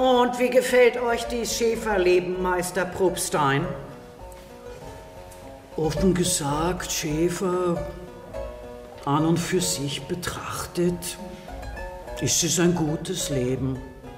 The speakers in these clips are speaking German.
Und wie gefällt euch dies Schäferleben, Meister Probstein? Offen gesagt, Schäfer, an und für sich betrachtet, ist es ein gutes Leben.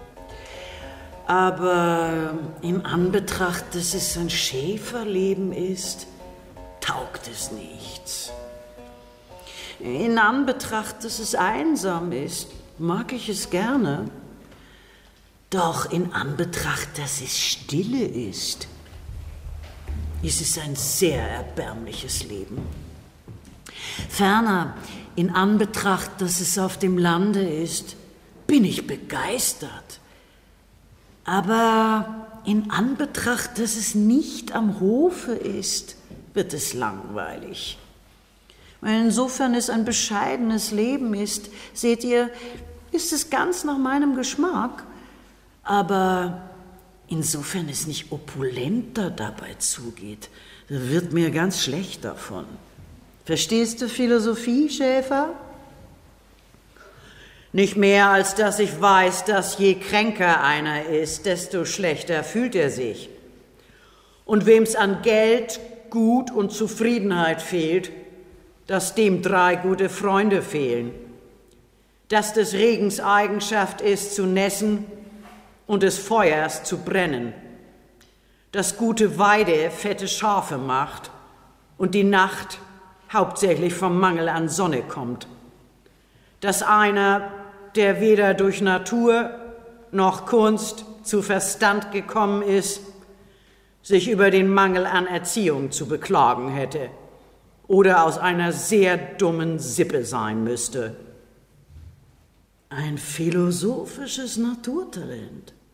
Aber in Anbetracht, dass es ein Schäferleben ist, taugt es nichts. In Anbetracht, dass es einsam ist, mag ich es gerne. Doch in Anbetracht, dass es stille ist es ein sehr erbärmliches Leben. Ferner, in Anbetracht, dass es auf dem Lande ist, bin ich begeistert. Aber in Anbetracht, dass es nicht am Hofe ist, wird es langweilig. Insofern es ein bescheidenes Leben ist, seht ihr, ist es ganz nach meinem Geschmack. Aber insofern es nicht opulenter dabei zugeht, wird mir ganz schlecht davon. Verstehst du Philosophie, Schäfer? Nicht mehr, als dass ich weiß, dass je kränker einer ist, desto schlechter fühlt er sich. Und wem's an Geld, Gut und Zufriedenheit fehlt, dass dem 3 gute Freunde fehlen. Dass des Regens Eigenschaft ist, zu nässen und des Feuers zu brennen. Dass gute Weide fette Schafe macht und die Nacht hauptsächlich vom Mangel an Sonne kommt. Dass einer, der weder durch Natur noch Kunst zu Verstand gekommen ist, sich über den Mangel an Erziehung zu beklagen hätte oder aus einer sehr dummen Sippe sein müsste. Ein philosophisches Naturtalent.